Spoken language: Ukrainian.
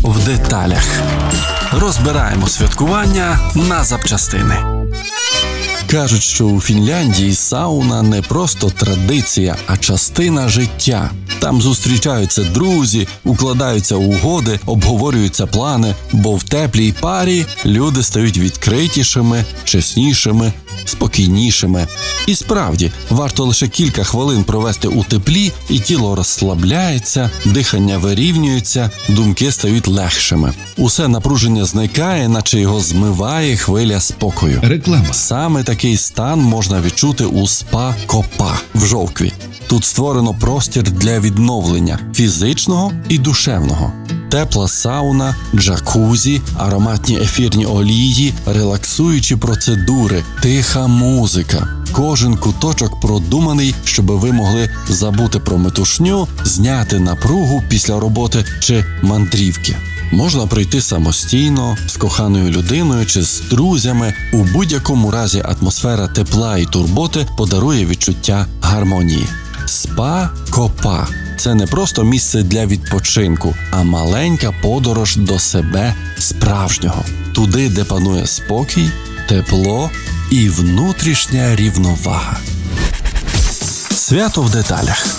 в деталях. Розбираємо святкування на запчастини. Кажуть, що у Фінляндії сауна не просто традиція, а частина життя. Там зустрічаються друзі, укладаються угоди, обговорюються плани, бо в теплій парі люди стають відкритішими, чеснішими, спокійнішими. І справді, варто лише кілька хвилин провести у теплі, і тіло розслабляється, дихання вирівнюється, думки стають легшими. Усе напруження зникає, наче його змиває хвиля спокою. Реклама. Саме такий стан можна відчути у спа Копа в Жовкві. Тут створено простір для відновлення фізичного і душевного. Тепла сауна, джакузі, ароматні ефірні олії, релаксуючі процедури, тиха музика. Кожен куточок продуманий, щоб ви могли забути про метушню, зняти напругу після роботи чи мандрівки. Можна прийти самостійно, з коханою людиною чи з друзями. У будь-якому разі атмосфера тепла і турботи подарує відчуття гармонії. Спа Копа – це не просто місце для відпочинку, а маленька подорож до себе справжнього. Туди, де панує спокій, тепло і внутрішня рівновага. Свято в деталях.